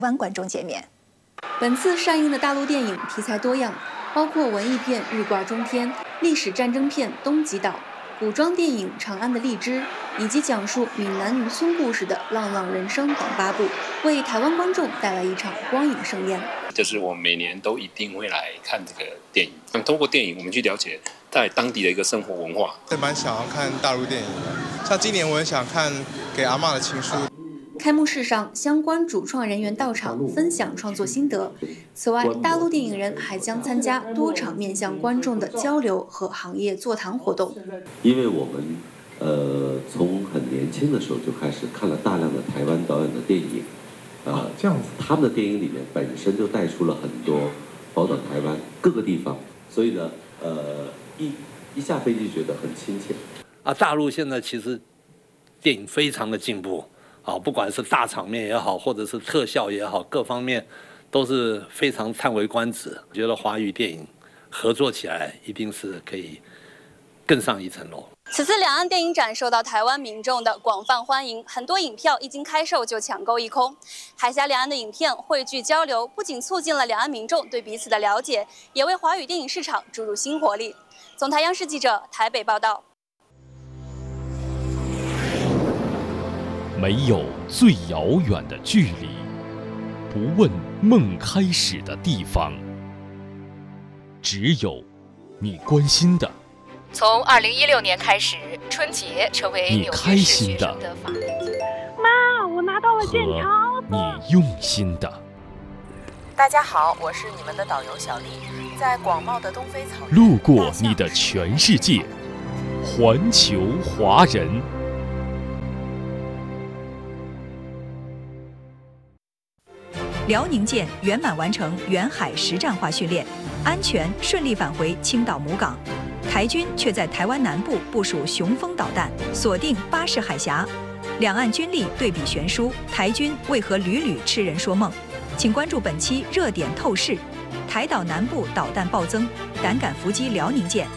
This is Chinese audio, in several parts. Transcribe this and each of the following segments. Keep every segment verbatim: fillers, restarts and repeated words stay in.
湾观众见面。 本次上映的大陆电影题材多样，包括文艺片《日挂中天》、历史战争片《东极岛》、古装电影《长安的荔枝》，以及讲述闽南渔村故事的《浪浪人生》等八部，为台湾观众带来一场光影盛宴。 就是我们每年都一定会来看这个电影，通过电影我们去了解在当地的一个生活文化。 也蛮想要看大陆电影的，像今年我很想看《给阿嬷的情书》。 开幕式上，相关主创人员到场分享创作心得。此外，大陆电影人还将参加多场面向观众的交流和行业座谈活动。 因为我们呃从很年轻的时候就开始看了大量的台湾导演的电影，呃，这样子，他们的电影里面本身就带出了很多宝岛台湾各个地方，所以呢，呃，一一下飞机觉得很亲切。 啊，大陆现在其实电影非常的进步。好，不管是大场面也好，或者是特效也好，各方面都是非常叹为观止。我觉得华语电影合作起来一定是可以更上一层楼。 此次两岸电影展受到台湾民众的广泛欢迎，很多影票一经开售就抢购一空。海峡两岸的影片汇聚交流，不仅促进了两岸民众对彼此的了解，也为华语电影市场注入新活力。总台央视记者台北报道。 没有最遥远的距离，不问梦开始的地方，只有你关心的。 从二零一六年开始，春节成为纽约市学生的法定节日。 妈，我拿到了健康。 你用心的。 大家好，我是你们的导游小丽，在广袤的东非草原， 路过你的全世界，环球华人。 辽宁舰圆满完成远海实战化训练，安全顺利返回青岛母港。台军却在台湾南部部署雄风导弹，锁定巴士海峡。两岸军力对比悬殊，台军为何屡屡痴人说梦？请关注本期热点透视：台岛南部导弹暴增，胆敢伏击辽宁舰。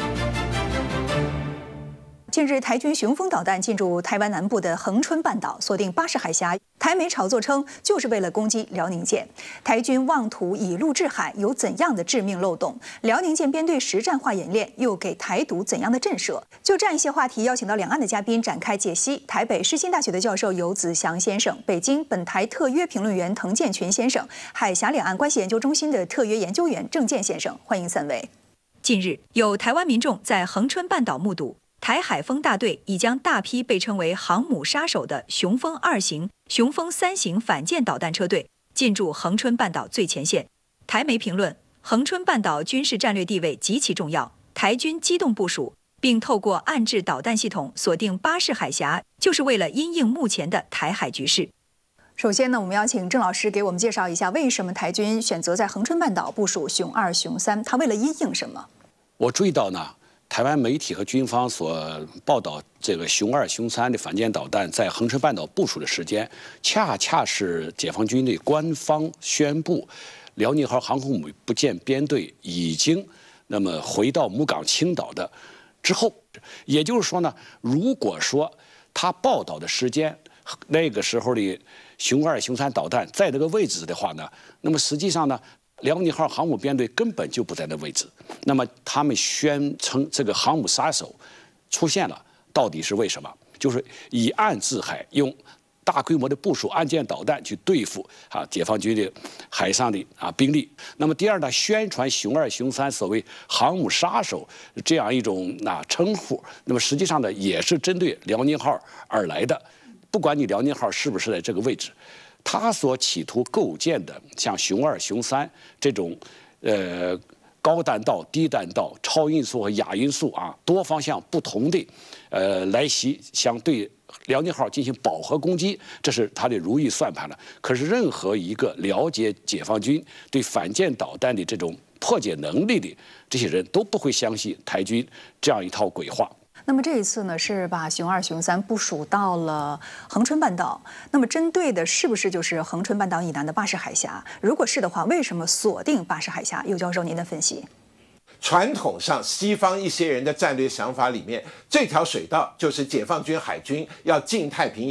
近日，台军雄风导弹进驻台湾南部的恒春半岛，锁定巴士海峡。台媒炒作称，就是为了攻击辽宁舰。台军妄图以陆制海，有怎样的致命漏洞？辽宁舰编队实战化演练又给台独怎样的震慑？就这样一些话题，邀请到两岸的嘉宾展开解析。台北世新大学的教授游子祥先生，北京本台特约评论员滕建群先生，海峡两岸关系研究中心的特约研究员郑健先生，欢迎三位。近日，有台湾民众在恒春半岛目睹。台海风大队已将大批被称为航母杀手的雄风二型、雄风三型反舰导弹车队进驻恒春半岛最前线。台媒评论，恒春半岛军事战略地位极其重要，台军机动部署，并透过岸置导弹系统锁定巴士海峡，就是为了因应目前的台海局势。首先呢，我们邀请郑老师给我们介绍一下，为什么台军选择在恒春半岛部署雄二、雄三？他为了因应什么？ 我注意到呢。台湾媒体和军方所报道，这个雄二、雄三的反舰导弹在恒春半岛部署的时间，恰恰是解放军的官方宣布，辽宁号航空母部舰编队已经那么回到母港青岛的之后。也就是说呢，如果说他报道的时间那个时候的雄二、雄三导弹在这个位置的话呢，那么实际上呢。辽宁号航母编队根本就不在那位置，那么他们宣称这个航母杀手出现了，到底是为什么？就是以岸制海，用大规模的部署岸舰导弹去对付啊解放军的海上的啊兵力。那么第二呢，宣传雄二、雄三所谓航母杀手这样一种啊称呼，那么实际上呢也是针对辽宁号而来的，不管你辽宁号是不是在这个位置。他所企图构建的像雄二、雄三这种，呃，高弹道、低弹道、超音速和亚音速啊，多方向不同的，呃，来袭，相对辽宁号进行饱和攻击，这是他的如意算盘了。可是，任何一个了解解放军对反舰导弹的这种破解能力的这些人都不会相信台军这样一套鬼话。 那么这一次呢，是把雄二、雄三部署到了恒春半岛。那么针对的是不是就是恒春半岛以南的巴士海峡？如果是的话，为什么锁定巴士海峡？尤教授，您的分析。 传统上，西方一些人的战略想法里面，这条水道就是解放军海军要进太平洋，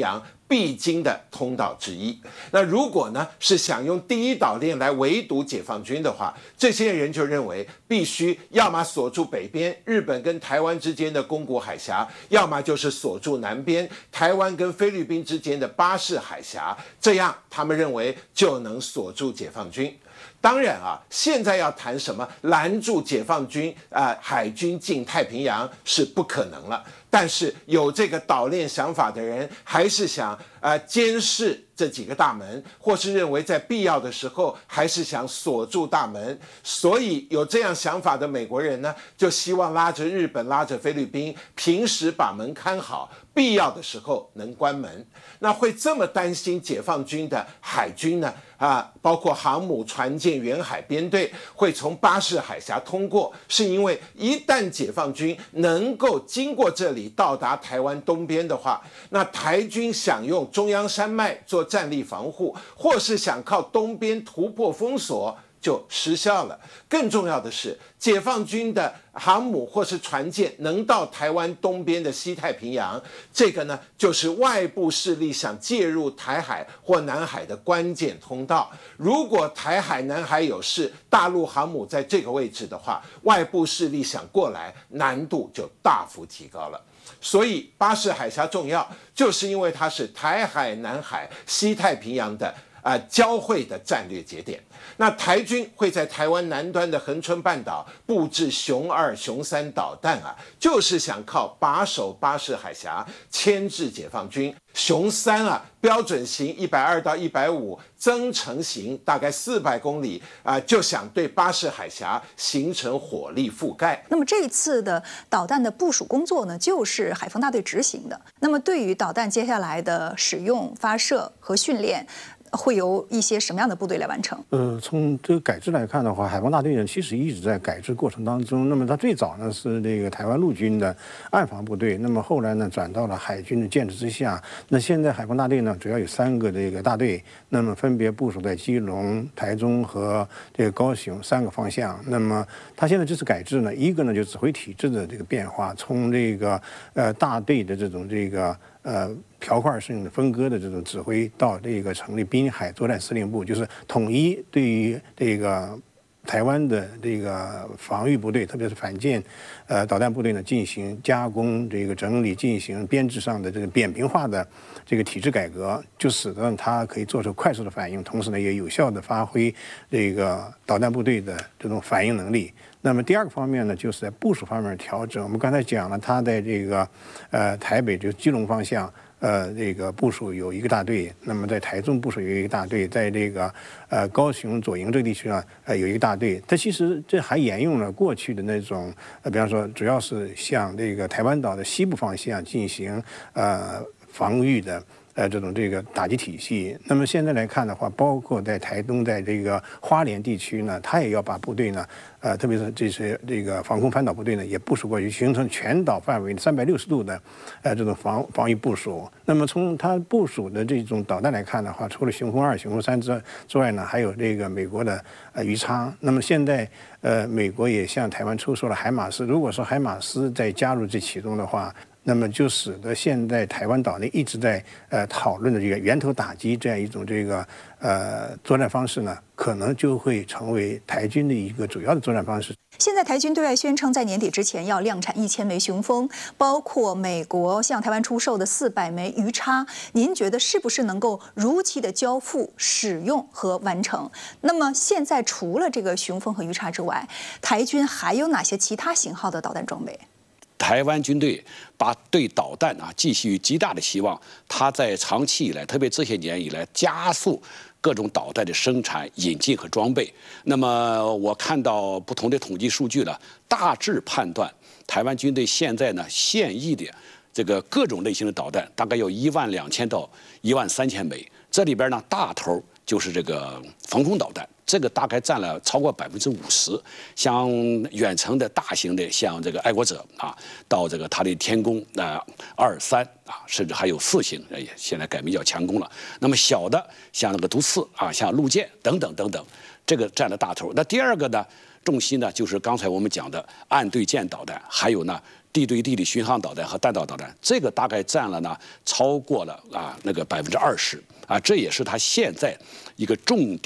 必经的通道之一。那如果呢是想用第一岛链来围堵解放军的话，这些人就认为必须要么锁住北边日本跟台湾之间的宫古海峡，要么就是锁住南边台湾跟菲律宾之间的巴士海峡，这样他们认为就能锁住解放军。当然啊，现在要谈什么拦住解放军啊、呃、海军进太平洋是不可能了。但是有这个岛链想法的人，还是想呃监视这几个大门，或是认为在必要的时候还是想锁住大门。所以有这样想法的美国人呢，就希望拉着日本、拉着菲律宾，平时把门看好，必要的时候能关门。那会这么担心解放军的海军呢？啊，包括航母、船舰、远海编队会从巴士海峡通过，是因为一旦解放军能够经过这里到达台湾东边的话，那台军想用中央山脉做战力防护，或是想靠东边突破封锁，就失效了。更重要的是，解放军的航母或是船舰能到台湾东边的西太平洋，这个呢就是外部势力想介入台海或南海的关键通道。如果台海、南海有事，大陆航母在这个位置的话，外部势力想过来，难度就大幅提高了。所以巴士海峡重要，就是因为它是台海、南海、西太平洋的啊、呃、交汇的战略节点。那台军会在台湾南端的恒春半岛布置熊二、熊三导弹啊，就是想靠把守巴士海峡牵制解放军。熊三啊，标准型一百二到一百五，增程型大概四百公里啊、呃，就想对巴士海峡形成火力覆盖。 那么这一次的导弹的部署工作呢，就是海防大队执行的。那么对于导弹接下来的使用、发射和训练，会由一些什么样的部队来完成？ 呃，从这个改制来看的话，海防大队呢其实一直在改制过程当中。那么它最早呢是这个台湾陆军的岸防部队，那么后来呢转到了海军的建制之下。那现在海防大队呢主要有三个这个大队，那么分别部署在基隆、台中和这个高雄三个方向。那么它现在这次改制呢，一个呢就指挥体制的这个变化，从这个呃大队的这种这个呃。条块性的分割的这种指挥，到这个成立滨海作战司令部，就是统一对于这个台湾的这个防御部队，特别是反舰呃导弹部队呢，进行加工、这个整理、进行编制上的这个扁平化的这个体制改革，就使得它可以做出快速的反应，同时呢也有效的发挥这个导弹部队的这种反应能力。那么第二个方面呢，就是在部署方面调整。我们刚才讲了，它在这个呃台北就是基隆方向。呃，这个部署有一个大队，那么在台中部署有一个大队，在这个呃高雄左营这个地区呢，呃有一个大队。它其实这还沿用了过去的那种，呃，比方说主要是向这个台湾岛的西部方向进行呃防御的。呃，这种这个打击体系，那么现在来看的话，包括在台东，在这个花莲地区呢，它也要把部队呢，呃，特别是这些这个防空反导部队呢，也部署过去，形成全岛范围三百六十度的，呃，这种防防御部署。那么从它部署的这种导弹来看的话，除了雄风二、雄风三之之外呢，还有这个美国的呃鱼叉。那么现在呃，美国也向台湾出售了海马斯，如果说海马斯再加入这其中的话。那么就使得现在台湾岛内一直在呃讨论的这个源头打击这样一种这个呃作战方式呢，可能就会成为台军的一个主要的作战方式。 现在台军对外宣称，在年底之前要量产一千枚雄风，包括美国向台湾出售的四百枚鱼叉。您觉得是不是能够如期的交付、使用和完成？那么现在除了这个雄风和鱼叉之外，台军还有哪些其他型号的导弹装备？ 台湾军队把对导弹啊寄予极大的希望，它在长期以来，特别这些年以来，加速各种导弹的生产、引进和装备。那么我看到不同的统计数据了，大致判断台湾军队现在呢现役的这个各种类型的导弹大概有一万两千到一万三千枚，这里边呢大头就是这个防空导弹。这个大概占了超过百分之五十，像远程的大型的，像这个爱国者啊，到这个它的天宫啊二三啊，甚至还有四型，哎，现在改名叫强攻了。那么小的像那个毒刺啊，像陆舰等等等等，这个占了大头。那第二个呢， 重心呢就是刚才我们讲的岸对舰导弹，还有呢地对地的巡航导弹和弹道导弹，这个大概占了呢超过了啊那个百分之二十啊，这也是它现在一个重点。